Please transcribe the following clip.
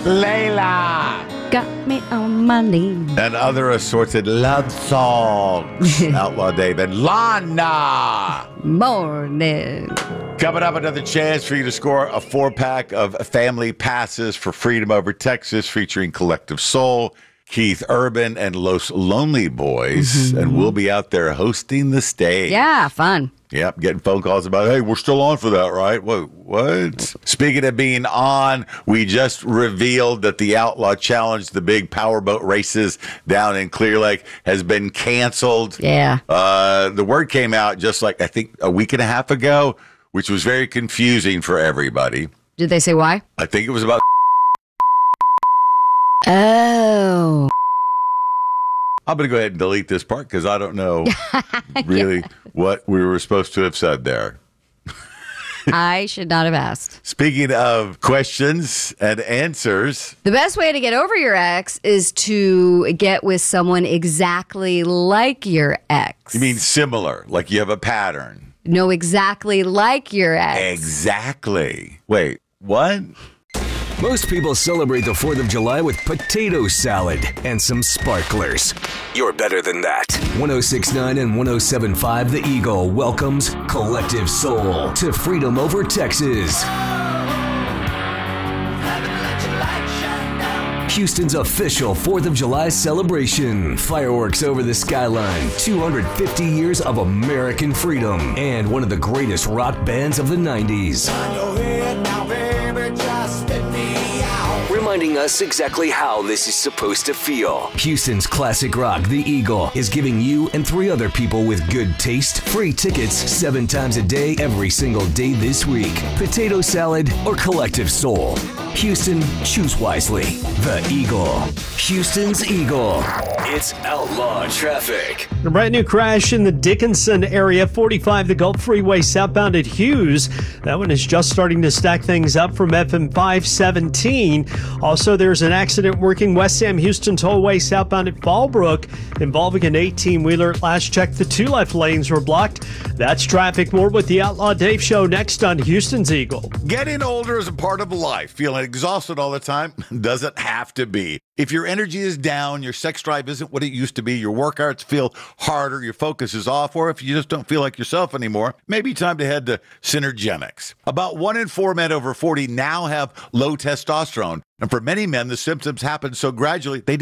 Layla. Got me on my knees. And other assorted love songs. Outlaw Dave and Lana. Morning. Coming up, another chance for you to score a 4-pack of family passes for Freedom Over Texas featuring Collective Soul, Keith Urban, and Los Lonely Boys. Mm-hmm. And we'll be out there hosting the stage. Yeah, fun. Yep, getting phone calls about, hey, we're still on for that, right? Whoa, what? Speaking of being on, we just revealed that the Outlaw Challenge, the big powerboat races down in Clear Lake, has been canceled. Yeah. The word came out just like, I think, a week and a half ago, which was very confusing for everybody. Did they say why? I think it was about... Oh. I'm going to go ahead and delete this part because I don't know really what we were supposed to have said there. I should not have asked. Speaking of questions and answers. The best way to get over your ex is to get with someone exactly like your ex. You mean similar, like you have a pattern? No, exactly like your ex. Exactly. Wait, what? Most people celebrate the 4th of July with potato salad and some sparklers. You're better than that. 106.9 and 107.5 The Eagle welcomes Collective Soul to Freedom Over Texas. Houston's official 4th of July celebration. Fireworks over the skyline. 250 years of American freedom. And one of the greatest rock bands of the 90s. Reminding us exactly how this is supposed to feel. Houston's classic rock, The Eagle, is giving you and 3 other people with good taste free tickets 7 times a day, every single day this week. Potato salad or Collective Soul. Houston, choose wisely. The Eagle. Houston's Eagle. It's outlaw traffic. A brand new crash in the Dickinson area, 45 the Gulf Freeway southbound at Hughes. That one is just starting to stack things up from FM 517. Also, there's an accident working West Sam Houston Tollway southbound at Fallbrook involving an 18-wheeler. Last check, the 2 left lanes were blocked. That's traffic. More with the Outlaw Dave Show next on Houston's Eagle. Getting older is a part of life. Feeling exhausted all the time doesn't have to be. If your energy is down, your sex drive isn't what it used to be, your workouts feel harder, your focus is off, or if you just don't feel like yourself anymore, maybe time to head to Synergenics. About 1 in 4 men over 40 now have low testosterone. And for many men, the symptoms happen so gradually, they